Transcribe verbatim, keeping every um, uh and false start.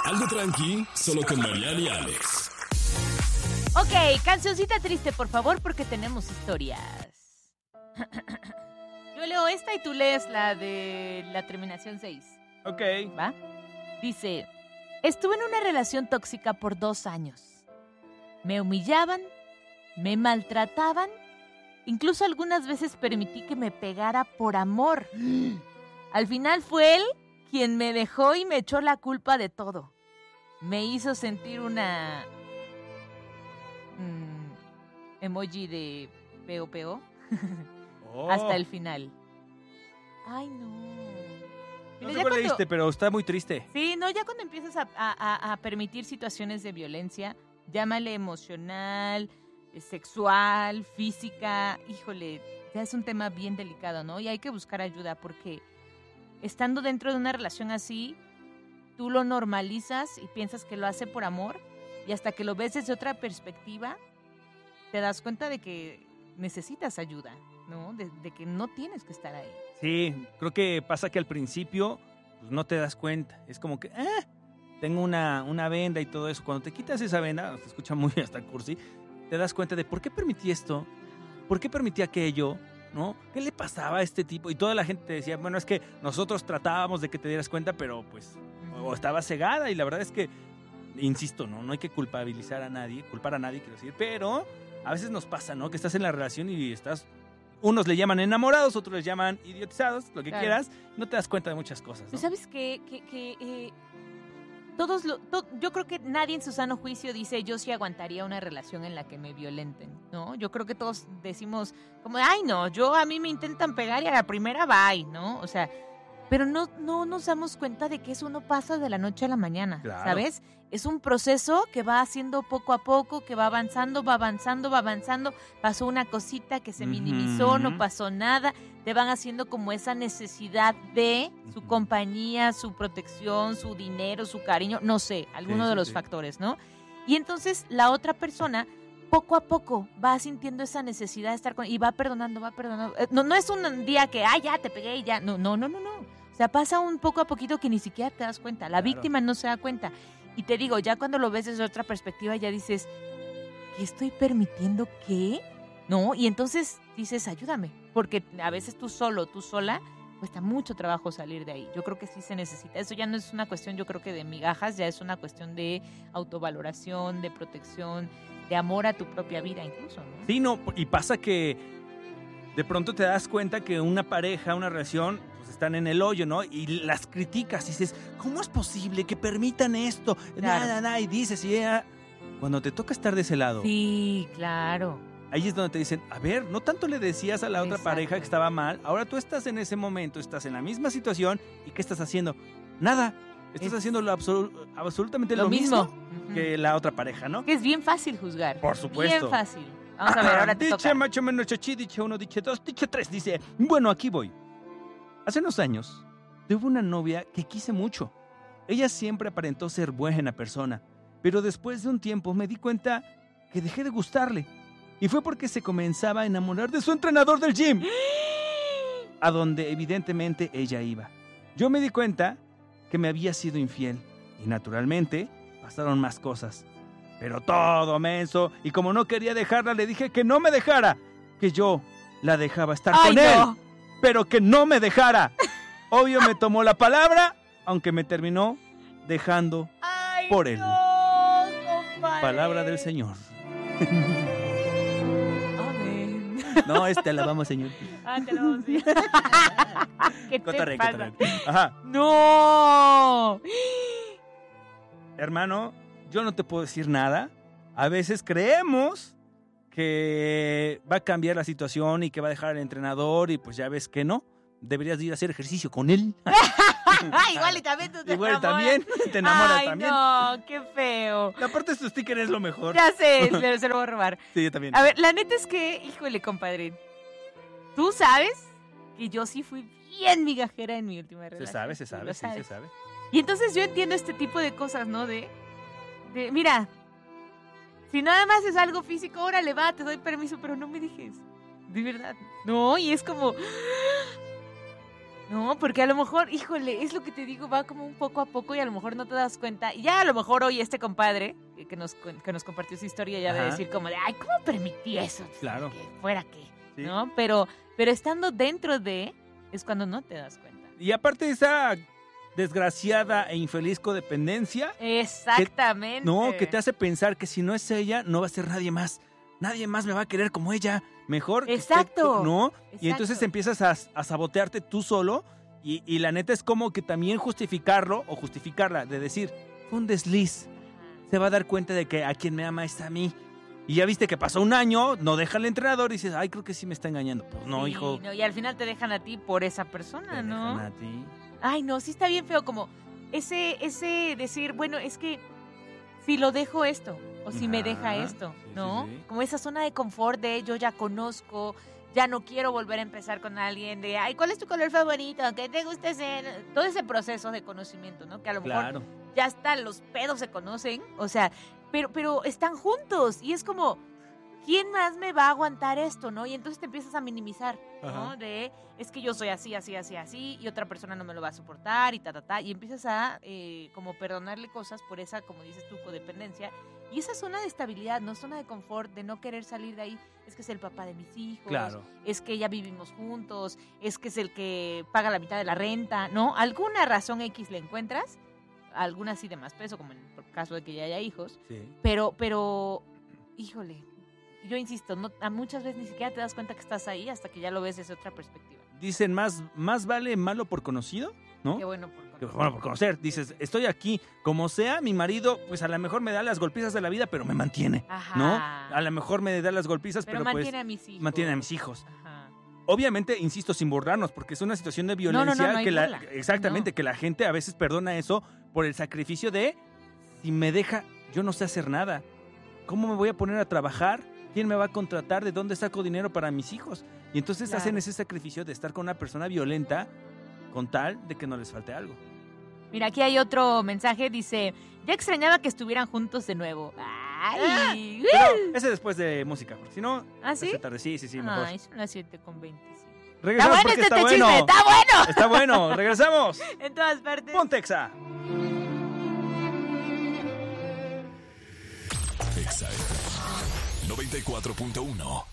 Algo tranqui, solo con Mariana y Alex. Ok, cancioncita triste, por favor, porque tenemos historias. Yo leo esta y tú lees la de la terminación seis. Ok. ¿Va? Dice, estuve en una relación tóxica por dos años. Me humillaban, me maltrataban, incluso algunas veces permití que me pegara por amor. Al final fue él quien me dejó y me echó la culpa de todo. Me hizo sentir una... Mm, emoji de peo peo. Oh. Hasta el final. Ay, no. No Mira, sé ya cuál cuando- leíste, pero está muy triste. Sí, no, ya cuando empiezas a, a- a permitir situaciones de violencia, llámale emocional, eh, sexual, física, híjole, ya es un tema bien delicado, ¿no? Y hay que buscar ayuda porque estando dentro de una relación así, tú lo normalizas y piensas que lo hace por amor y hasta que lo ves desde otra perspectiva, te das cuenta de que necesitas ayuda, ¿no? De, de que no tienes que estar ahí. Sí, creo que pasa que al principio pues, no te das cuenta. Es como que, ah, tengo una, una venda y todo eso. Cuando te quitas esa venda, se escucha muy hasta cursi, te das cuenta de por qué permití esto, por qué permití aquello, ¿no? ¿Qué le pasaba a este tipo? Y toda la gente te decía, bueno, es que nosotros tratábamos de que te dieras cuenta, pero pues, o estaba cegada. Y la verdad es que, insisto, ¿no? No hay que culpabilizar a nadie, culpar a nadie, quiero decir, pero a veces nos pasa, ¿no? Que estás en la relación y estás... Unos le llaman enamorados, otros les llaman idiotizados, lo que Claro. quieras. No te das cuenta de muchas cosas, ¿Tú ¿no? sabes que, que, que eh, todos lo, to- yo creo que nadie en su sano juicio dice yo sí aguantaría una relación en la que me violenten, ¿no? Yo creo que todos decimos como, ay no, yo a mí me intentan pegar y a la primera bye, ¿no? O sea, pero no, no nos damos cuenta de que eso no pasa de la noche a la mañana, Claro. ¿sabes? Es un proceso que va haciendo poco a poco, que va avanzando, va avanzando, va avanzando. Pasó una cosita que se minimizó, Ujú. no pasó nada. Te van haciendo como esa necesidad de su Ujú. compañía, su protección, su dinero, su cariño, no sé, alguno Sí, de sí, los sí. factores, ¿no? Y entonces la otra persona poco a poco va sintiendo esa necesidad de estar con y va perdonando, va perdonando. Eh, No, no es un día que, ah, ya te pegué y ya. No, no, no, no, no. O sea, pasa un poco a poquito que ni siquiera te das cuenta. La Claro. víctima no se da cuenta. Y te digo, ya cuando lo ves desde otra perspectiva, ya dices, ¿qué estoy permitiendo qué? ¿No? Y entonces dices, ayúdame. Porque a veces tú solo, tú sola, cuesta mucho trabajo salir de ahí. Yo creo que sí se necesita. Eso ya no es una cuestión, yo creo que de migajas, ya es una cuestión de autovaloración, de protección, de amor a tu propia vida incluso, ¿no? Sí, no, y pasa que de pronto te das cuenta que una pareja, una relación, pues están en el hoyo, ¿no? Y las criticas y dices, ¿cómo es posible que permitan esto? Claro. Nada, nada, y dices, y ella... Cuando te toca estar de ese lado, Sí, claro. ahí es donde te dicen, a ver, no tanto le decías a la otra Exacto. pareja que estaba mal, ahora tú estás en ese momento, estás en la misma situación, ¿y qué estás haciendo? Nada, estás Es- haciendo lo absolu- absolutamente lo, Lo mismo. mismo Ujú. que la otra pareja, ¿no? Que es bien fácil juzgar. Por supuesto. Bien fácil. Vamos a ver, ahora te Diche toca. macho menos chachi, diche uno, diche dos, diche tres. Dice, bueno, aquí voy. Hace unos años, tuve una novia que quise mucho. Ella siempre aparentó ser buena persona, pero después de un tiempo me di cuenta que dejé de gustarle. Y fue porque se comenzaba a enamorar de su entrenador del gym, a donde evidentemente ella iba. Yo me di cuenta que me había sido infiel y naturalmente pasaron más cosas. Pero todo menso, y como no quería dejarla, le dije que no me dejara, que yo la dejaba estar Ay, con él, no. pero que no me dejara. Obvio me tomó la palabra, aunque me terminó dejando. Ay, por él. no, compadre. Palabra del Señor. Amén. No, este alabamos, Señor. Ah, te lo vamos a decir. ¿Qué te Cotorre, pasa? cotorre. Ajá. ¡No! Hermano, yo no te puedo decir nada. A veces creemos que va a cambiar la situación y que va a dejar al entrenador y pues ya ves que no. Deberías ir a hacer ejercicio con él. Igual y también tú te Igual enamoras. también, te enamoras Ay, también. no, qué feo. La parte de su sticker es lo mejor. Ya sé, se, se lo voy a robar. Sí, yo también. A ver, la neta es que, híjole, compadre, tú sabes que yo sí fui bien migajera en mi última Se relación. sabe, se Tú sabe, lo sí, se sabes. sabe. Y entonces yo entiendo este tipo de cosas, ¿no? De, de, mira, si nada más es algo físico, órale, va, te doy permiso, pero no me dejes. De verdad. No, y es como... No, porque a lo mejor, híjole, es lo que te digo, va como un poco a poco y a lo mejor no te das cuenta. Y ya a lo mejor hoy este compadre eh, que nos, que nos compartió su historia ya de Ajá. decir como de, ay, ¿cómo permití eso? Claro. Que fuera que, Sí. ¿no? Pero, pero estando dentro de, es cuando no te das cuenta. Y aparte esa desgraciada e infeliz codependencia, Exactamente. no, que te hace pensar que si no es ella, no va a ser nadie más. Nadie más me va a querer como ella. Mejor. que esté Exacto. co- ¿No? Y Exacto. entonces empiezas a, a sabotearte tú solo. Y, y la neta es como que también justificarlo o justificarla, de decir, fue un desliz. Ajá. Se va a dar cuenta de que a quien me ama es a mí. Y ya viste que pasó un año, no deja al entrenador y dices, ay, creo que sí me está engañando. Pues no, Sí, hijo. no, y al final te dejan a ti por esa te persona, ¿no? dejan a ti. Ay, no, sí está bien feo como ese, ese decir, bueno, es que si lo dejo esto o si me deja Ajá, esto, sí, ¿no? sí, sí. Como esa zona de confort de yo ya conozco, ya no quiero volver a empezar con alguien, de, ay, ¿cuál es tu color favorito? ¿Qué te gusta hacer? Todo ese proceso de conocimiento, ¿no? Que a lo mejor Claro. ya hasta los pedos se conocen, o sea, pero, pero están juntos y es como, ¿quién más me va a aguantar esto, no? Y entonces te empiezas a minimizar, ¿no? Ajá. De, es que yo soy así, así, así, así, y otra persona no me lo va a soportar, y ta, ta, ta, y empiezas a eh, como perdonarle cosas por esa, como dices tú, codependencia, y esa zona de estabilidad, ¿no? Zona de confort, de no querer salir de ahí, es que es el papá de mis hijos, Claro. es que ya vivimos juntos, es que es el que paga la mitad de la renta, ¿no? Alguna razón X le encuentras, alguna sí de más peso, como en el caso de que ya haya hijos, Sí. pero, pero, híjole, yo insisto, no, a muchas veces ni siquiera te das cuenta que estás ahí hasta que ya lo ves desde otra perspectiva. Dicen, más, más vale malo por conocido, ¿no? Qué bueno por Que conocer. bueno por conocer. Dices, estoy aquí, como sea, mi marido, pues a lo mejor me da las golpizas de la vida, pero me mantiene, Ajá. ¿no? A lo mejor me da las golpizas, pero, pero, pues mantiene a mis hijos. mantiene a mis hijos. Ajá. Obviamente, insisto, sin burlarnos, porque es una situación de No, no, no, violencia no hay que la, burla. exactamente, No. que la gente a veces perdona eso por el sacrificio de, si me deja, yo no sé hacer nada. ¿Cómo me voy a poner a trabajar? ¿Quién me va a contratar? ¿De dónde saco dinero para mis hijos? Y entonces Claro. hacen ese sacrificio de estar con una persona violenta con tal de que no les falte algo. Mira, aquí hay otro mensaje, dice, ya extrañaba que estuvieran juntos de nuevo. Ay, Pero ese después de música, porque si no, ¿Ah, sí? esta tarde, sí, sí, sí, mejor. Ay, son las siete con veinticinco. Está Regresamos bueno porque este está te bueno. chisme, está bueno. Está bueno, regresamos. En todas partes. Pontexa. Exa F M noventa y cuatro punto uno.